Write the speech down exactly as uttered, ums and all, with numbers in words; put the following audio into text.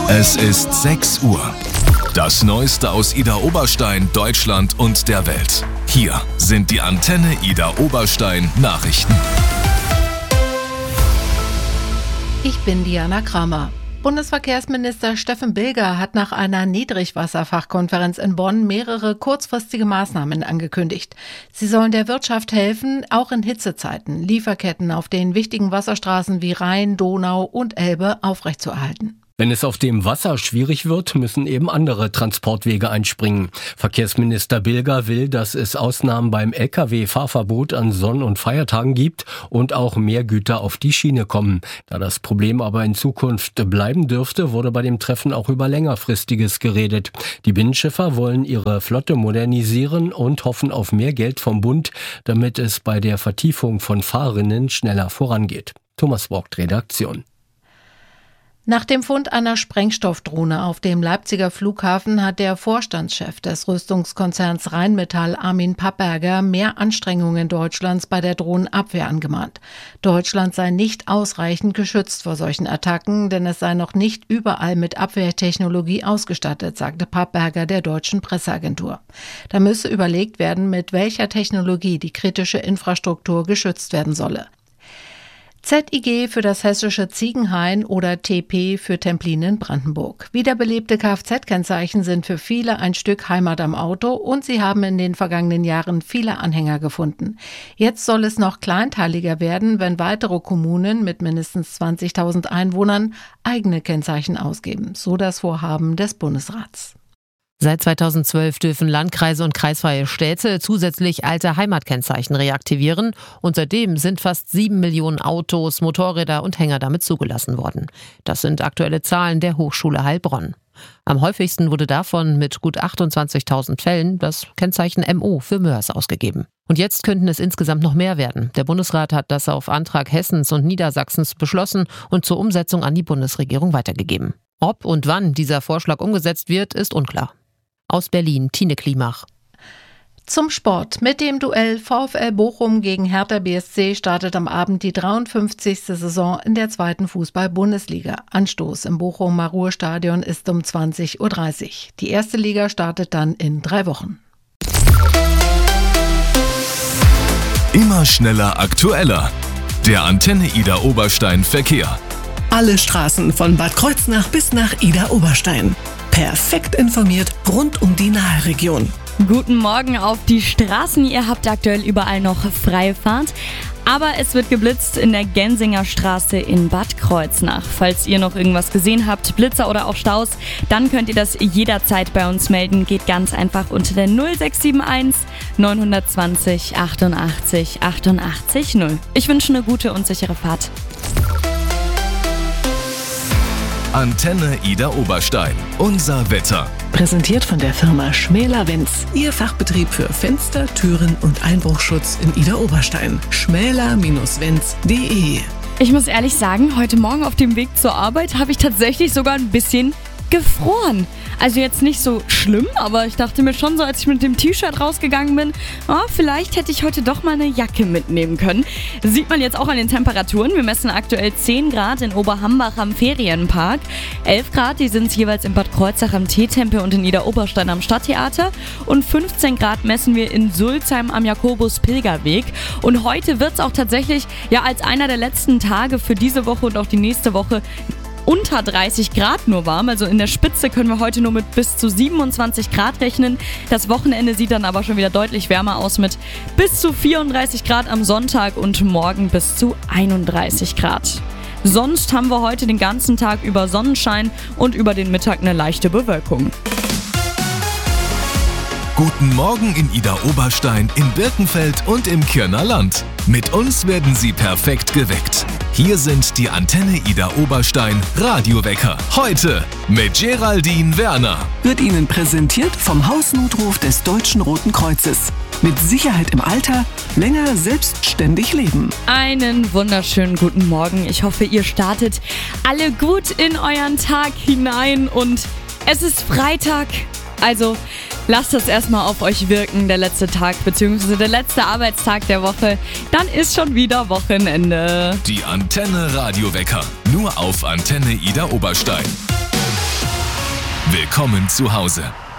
Es ist sechs Uhr. Das Neueste aus Idar Oberstein, Deutschland und der Welt. Hier sind die Antenne Idar Oberstein Nachrichten. Ich bin Diana Kramer. Bundesverkehrsminister Steffen Bilger hat nach einer Niedrigwasserfachkonferenz in Bonn mehrere kurzfristige Maßnahmen angekündigt. Sie sollen der Wirtschaft helfen, auch in Hitzezeiten Lieferketten auf den wichtigen Wasserstraßen wie Rhein, Donau und Elbe aufrechtzuerhalten. Wenn es auf dem Wasser schwierig wird, müssen eben andere Transportwege einspringen. Verkehrsminister Bilger will, dass es Ausnahmen beim L K W-Fahrverbot an Sonn- und Feiertagen gibt und auch mehr Güter auf die Schiene kommen. Da das Problem aber in Zukunft bleiben dürfte, wurde bei dem Treffen auch über längerfristiges geredet. Die Binnenschiffer wollen ihre Flotte modernisieren und hoffen auf mehr Geld vom Bund, damit es bei der Vertiefung von Fahrrinnen schneller vorangeht. Thomas Vogt, Redaktion. Nach dem Fund einer Sprengstoffdrohne auf dem Leipziger Flughafen hat der Vorstandschef des Rüstungskonzerns Rheinmetall, Armin Papperger, mehr Anstrengungen Deutschlands bei der Drohnenabwehr angemahnt. Deutschland sei nicht ausreichend geschützt vor solchen Attacken, denn es sei noch nicht überall mit Abwehrtechnologie ausgestattet, sagte Papperger der deutschen Presseagentur. Da müsse überlegt werden, mit welcher Technologie die kritische Infrastruktur geschützt werden solle. Z I G für das hessische Ziegenhain oder T P für Templin in Brandenburg. Wiederbelebte Kfz-Kennzeichen sind für viele ein Stück Heimat am Auto und sie haben in den vergangenen Jahren viele Anhänger gefunden. Jetzt soll es noch kleinteiliger werden, wenn weitere Kommunen mit mindestens zwanzigtausend Einwohnern eigene Kennzeichen ausgeben, so das Vorhaben des Bundesrats. Seit zweitausendzwölf dürfen Landkreise und kreisfreie Städte zusätzlich alte Heimatkennzeichen reaktivieren und seitdem sind fast sieben Millionen Autos, Motorräder und Hänger damit zugelassen worden. Das sind aktuelle Zahlen der Hochschule Heilbronn. Am häufigsten wurde davon mit gut achtundzwanzigtausend Fällen das Kennzeichen M O für Mörs ausgegeben. Und jetzt könnten es insgesamt noch mehr werden. Der Bundesrat hat das auf Antrag Hessens und Niedersachsens beschlossen und zur Umsetzung an die Bundesregierung weitergegeben. Ob und wann dieser Vorschlag umgesetzt wird, ist unklar. Aus Berlin, Tine Klimach. Zum Sport. Mit dem Duell VfL Bochum gegen Hertha B S C startet am Abend die dreiundfünfzigste Saison in der zweiten Fußball-Bundesliga. Anstoß im Bochumer Ruhrstadion ist um zwanzig Uhr dreißig. Die erste Liga startet dann in drei Wochen. Immer schneller, aktueller. Der Antenne Idar Oberstein Verkehr. Alle Straßen von Bad Kreuznach bis nach Idar Oberstein. Perfekt informiert rund um die Nahregion. Guten Morgen auf die Straßen. Ihr habt aktuell überall noch freie Fahrt. Aber es wird geblitzt in der Gensinger Straße in Bad Kreuznach. Falls ihr noch irgendwas gesehen habt, Blitzer oder auch Staus, dann könnt ihr das jederzeit bei uns melden. Geht ganz einfach unter der null sechs sieben eins neun zwei null achtundachtzig achtundachtzig null. Ich wünsche eine gute und sichere Fahrt. Antenne Idar Oberstein. Unser Wetter. Präsentiert von der Firma Schmäler-Wenz. Ihr Fachbetrieb für Fenster, Türen und Einbruchschutz in Idar Oberstein. schmäler Bindestrich wenz punkt de. Ich muss ehrlich sagen, heute Morgen auf dem Weg zur Arbeit habe ich tatsächlich sogar ein bisschen gefroren. Also jetzt nicht so schlimm, aber ich dachte mir schon so, als ich mit dem T-Shirt rausgegangen bin, oh, vielleicht hätte ich heute doch mal eine Jacke mitnehmen können. Das sieht man jetzt auch an den Temperaturen. Wir messen aktuell zehn Grad in Oberhambach am Ferienpark. elf Grad, die sind es jeweils in Bad Kreuznach am Teetempel und in Idar Oberstein am Stadttheater. Und fünfzehn Grad messen wir in Sulzheim am Jakobus-Pilgerweg. Und heute wird es auch tatsächlich ja als einer der letzten Tage für diese Woche und auch die nächste Woche unter dreißig Grad nur warm. Also in der Spitze können wir heute nur mit bis zu siebenundzwanzig Grad rechnen. Das Wochenende sieht dann aber schon wieder deutlich wärmer aus mit bis zu vierunddreißig Grad am Sonntag und morgen bis zu einunddreißig Grad. Sonst haben wir heute den ganzen Tag über Sonnenschein und über den Mittag eine leichte Bewölkung. Guten Morgen in Idar Oberstein, in Birkenfeld und im Kirner Land. Mit uns werden Sie perfekt geweckt. Hier sind die Antenne Idar Oberstein Radiowecker. Heute mit Geraldine Werner. Wird Ihnen präsentiert vom Hausnotruf des Deutschen Roten Kreuzes. Mit Sicherheit im Alter, länger selbstständig leben. Einen wunderschönen guten Morgen. Ich hoffe, ihr startet alle gut in euren Tag hinein und es ist Freitag. Also lasst das erstmal auf euch wirken, der letzte Tag bzw. der letzte Arbeitstag der Woche. Dann ist schon wieder Wochenende. Die Antenne Radiowecker. Nur auf Antenne Idar Oberstein. Willkommen zu Hause.